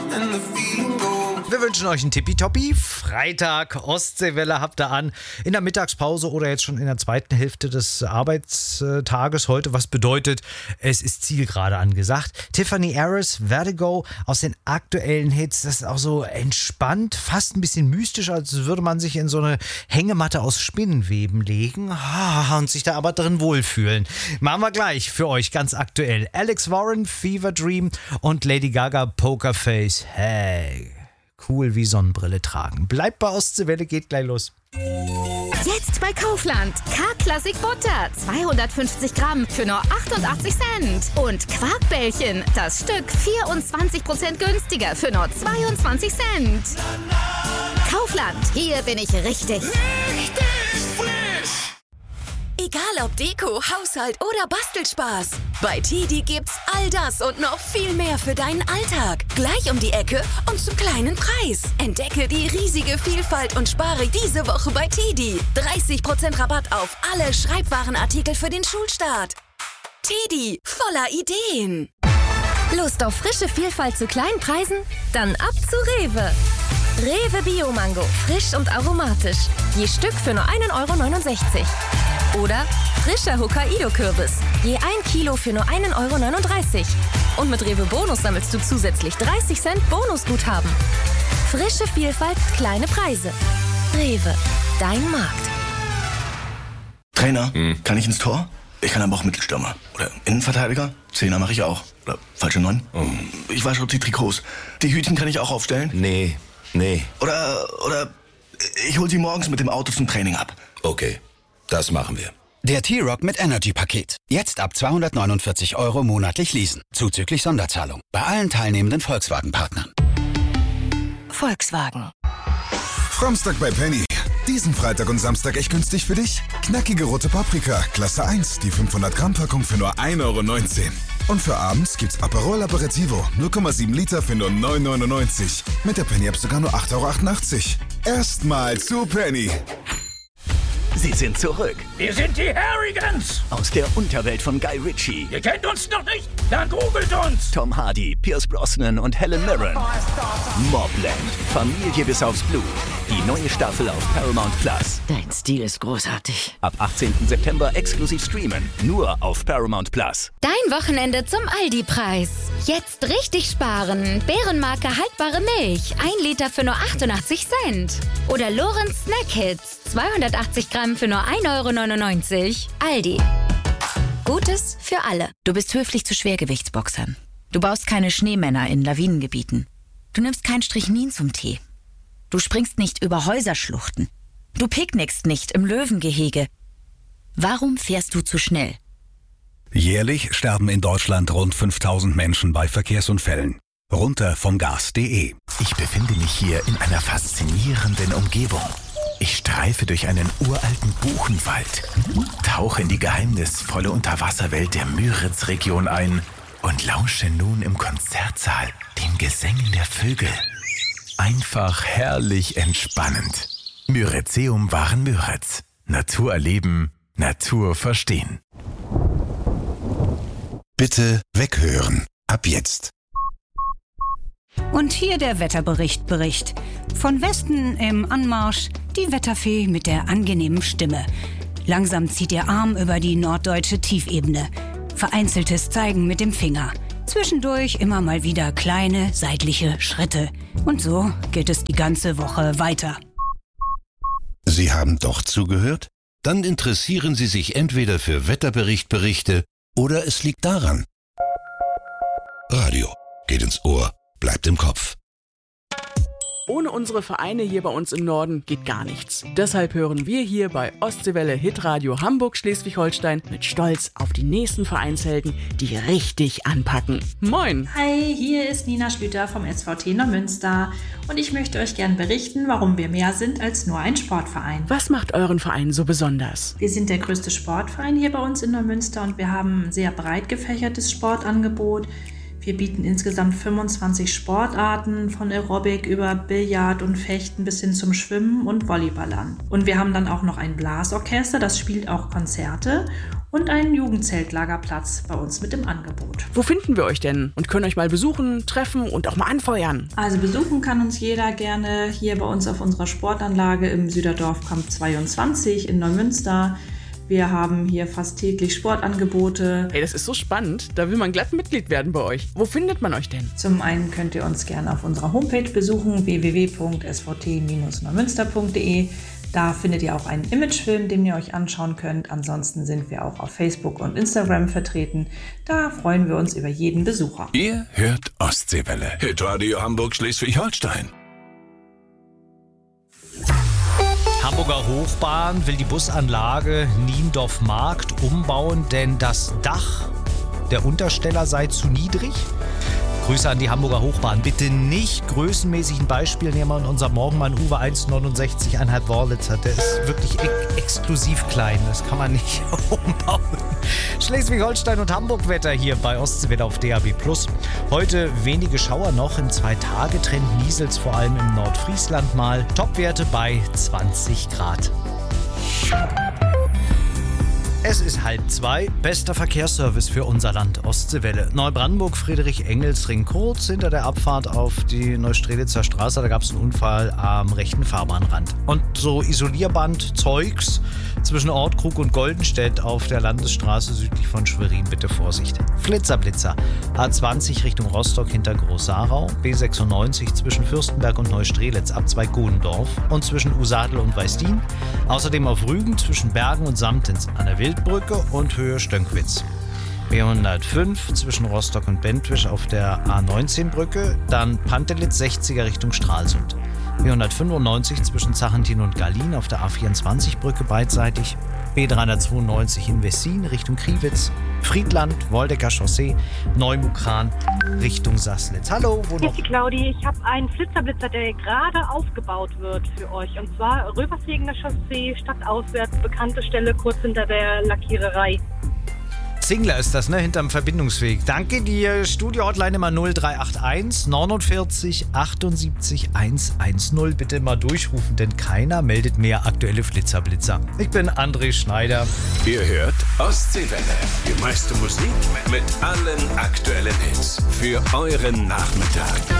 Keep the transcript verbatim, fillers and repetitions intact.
Wir wünschen euch einen Tippitoppi. Freitag, Ostseewelle habt ihr an. In der Mittagspause oder jetzt schon in der zweiten Hälfte des Arbeitstages heute. Was bedeutet, es ist Zielgerade angesagt. Tiffany Harris, Vertigo aus den aktuellen Hits. Das ist auch so entspannt, fast ein bisschen mystisch, als würde man sich in so eine Hängematte aus Spinnenweben legen und sich da aber drin wohlfühlen. Machen wir gleich für euch ganz aktuell. Alex Warren, Fever Dream und Lady Gaga, Pokerface. Hey. Cool wie Sonnenbrille tragen. Bleibt bei Ostseewelle, geht gleich los. Jetzt bei Kaufland. K-Classic Butter. zweihundertfünfzig Gramm für nur achtundachtzig Cent. Und Quarkbällchen. Das Stück vierundzwanzig Prozent günstiger für nur zweiundzwanzig Cent. Kaufland. Hier bin ich richtig. Richtig frisch. Egal ob Deko, Haushalt oder Bastelspaß. Bei Tidi gibt's all das und noch viel mehr für deinen Alltag. Gleich um die Ecke und zum kleinen Preis. Entdecke die riesige Vielfalt und spare diese Woche bei Tidi. dreißig Prozent Rabatt auf alle Schreibwarenartikel für den Schulstart. Tidi, voller Ideen. Lust auf frische Vielfalt zu kleinen Preisen? Dann ab zu Rewe. Rewe Bio-Mango. Frisch und aromatisch. Je Stück für nur ein Euro neunundsechzig. Oder frischer Hokkaido-Kürbis. Je ein Kilo für nur ein Euro neununddreißig. Und mit Rewe Bonus sammelst du zusätzlich dreißig Cent Bonusguthaben. Frische Vielfalt, kleine Preise. Rewe, dein Markt. Trainer, hm. kann ich ins Tor? Ich kann aber auch Mittelstürmer. Oder Innenverteidiger? Zehner mache ich auch. Oder falsche Neun? Oh. Ich wasche die Trikots. Die Hütchen kann ich auch aufstellen? Nee, nee. Oder, oder ich hol sie morgens mit dem Auto zum Training ab. Okay. Das machen wir. Der T-Rock mit Energy-Paket. Jetzt ab zweihundertneunundvierzig Euro monatlich leasen. Zuzüglich Sonderzahlung. Bei allen teilnehmenden Volkswagen-Partnern. Volkswagen. Framstag bei Penny. Diesen Freitag und Samstag echt günstig für dich. Knackige rote Paprika, Klasse eins, die fünfhundert Gramm Packung für nur ein Euro neunzehn. Und für abends gibt's Aperol Aperitivo, null Komma sieben Liter für nur neun Euro neunundneunzig. Mit der Penny-App sogar nur acht Euro achtundachtzig. Erstmal zu Penny. Sie sind zurück. Wir sind die Harrigans. Aus der Unterwelt von Guy Ritchie. Ihr kennt uns noch nicht? Dann googelt uns. Tom Hardy, Pierce Brosnan und Helen Mirren. Mobland. Familie bis aufs Blut. Die neue Staffel auf Paramount Plus. Dein Stil ist großartig. Ab achtzehnten September exklusiv streamen. Nur auf Paramount Plus. Dein Wochenende zum Aldi-Preis. Jetzt richtig sparen. Bärenmarke haltbare Milch. Ein Liter für nur achtundachtzig Cent. Oder Lorenz Snack Hits. zweihundertachtzig Gramm für nur ein Euro neunundneunzig. Aldi. Gutes für alle. Du bist höflich zu Schwergewichtsboxern. Du baust keine Schneemänner in Lawinengebieten. Du nimmst kein Strychnin zum Tee. Du springst nicht über Häuserschluchten. Du picknickst nicht im Löwengehege. Warum fährst du zu schnell? Jährlich sterben in Deutschland rund fünftausend Menschen bei Verkehrsunfällen. Runter vom Gas punkt de. Ich befinde mich hier in einer faszinierenden Umgebung. Ich streife durch einen uralten Buchenwald, tauche in die geheimnisvolle Unterwasserwelt der Müritz-Region ein und lausche nun im Konzertsaal den Gesängen der Vögel. Einfach herrlich entspannend. Myrizeum waren Müritz. Natur erleben, Natur verstehen. Bitte weghören. Ab jetzt. Und hier der Wetterbericht Bericht. Von Westen im Anmarsch die Wetterfee mit der angenehmen Stimme. Langsam zieht ihr Arm über die norddeutsche Tiefebene. Vereinzeltes Zeigen mit dem Finger. Zwischendurch immer mal wieder kleine seitliche Schritte. Und so geht es die ganze Woche weiter. Sie haben doch zugehört? Dann interessieren Sie sich entweder für Wetterberichtberichte oder es liegt daran. Radio geht ins Ohr, bleibt im Kopf. Ohne unsere Vereine hier bei uns im Norden geht gar nichts. Deshalb hören wir hier bei Ostseewelle Hitradio Hamburg-Schleswig-Holstein mit Stolz auf die nächsten Vereinshelden, die richtig anpacken. Moin! Hi, hier ist Nina Schlüter vom S V T Neumünster und ich möchte euch gerne berichten, warum wir mehr sind als nur ein Sportverein. Was macht euren Verein so besonders? Wir sind der größte Sportverein hier bei uns in Neumünster und wir haben ein sehr breit gefächertes Sportangebot. Wir bieten insgesamt fünfundzwanzig Sportarten, von Aerobic über Billard und Fechten bis hin zum Schwimmen und Volleyball an. Und wir haben dann auch noch ein Blasorchester, das spielt auch Konzerte, und einen Jugendzeltlagerplatz bei uns mit im Angebot. Wo finden wir euch denn und können euch mal besuchen, treffen und auch mal anfeuern? Also besuchen kann uns jeder gerne hier bei uns auf unserer Sportanlage im Süderdorf Kamp zweiundzwanzig in Neumünster. Wir haben hier fast täglich Sportangebote. Hey, das ist so spannend. Da will man glatt Mitglied werden bei euch. Wo findet man euch denn? Zum einen könnt ihr uns gerne auf unserer Homepage besuchen, w w w punkt s v t Bindestrich neumünster punkt d e. Da findet ihr auch einen Imagefilm, den ihr euch anschauen könnt. Ansonsten sind wir auch auf Facebook und Instagram vertreten. Da freuen wir uns über jeden Besucher. Ihr hört Ostseewelle. Hitradio Hamburg Schleswig-Holstein. Hamburger Hochbahn will die Busanlage Niendorf-Markt umbauen, denn das Dach der Untersteller sei zu niedrig. Grüße an die Hamburger Hochbahn. Bitte nicht größenmäßig ein Beispiel nehmen wir in unserem Morgenmann Uwe eins Komma neunundsechzig Komma fünf Wörlitzer. Der ist wirklich ex exklusiv klein. Das kann man nicht umbauen. Schleswig-Holstein und Hamburg-Wetter hier bei Ostseewelle auf D A B plus. Heute wenige Schauer noch. Im Zwei-Tage-Trend nieselt's vor allem im Nordfriesland mal. Topwerte bei zwanzig Grad. Es ist halb zwei. Bester Verkehrsservice für unser Land Ostseewelle. Neubrandenburg, Friedrich-Engels-Ring kurz hinter der Abfahrt auf die Neustrelitzer Straße. Da gab es einen Unfall am rechten Fahrbahnrand. Und so Isolierband-Zeugs zwischen Ortkrug und Goldenstedt auf der Landesstraße südlich von Schwerin. Bitte Vorsicht. Flitzerblitzer. A zwanzig Richtung Rostock hinter Groß-Sarau. B sechsundneunzig zwischen Fürstenberg und Neustrelitz ab zwei Godendorf und zwischen Usadel und Weißdien. Außerdem auf Rügen zwischen Bergen und Samtens an der Wildbrücke und Höhe Stönckwitz. B hundertfünf zwischen Rostock und Bentwisch auf der A neunzehn Brücke, dann Pantelitz sechziger Richtung Stralsund. B hundertfünfundneunzig zwischen Zachentin und Gallien auf der A vierundzwanzig Brücke beidseitig. B dreihundertzweiundneunzig in Wessin Richtung Kriwitz. Friedland, Woldecker Chaussee, Neumukran Richtung Sassnitz. Hallo, wo noch? Hier ist die Claudi. Ich habe einen Flitzerblitzer, der gerade aufgebaut wird für euch. Und zwar Röverswegener Chaussee, stadtauswärts, bekannte Stelle, kurz hinter der Lackiererei. Zingler ist das, ne? Hinterm Verbindungsweg. Danke dir. Studio-Hotline immer null drei acht eins neunundvierzig achtundsiebzig hundertzehn. Bitte mal durchrufen, denn keiner meldet mehr aktuelle Flitzerblitzer. Ich bin André Schneider. Ihr hört Ostseewelle. Die meiste Musik mit allen aktuellen Hits für euren Nachmittag.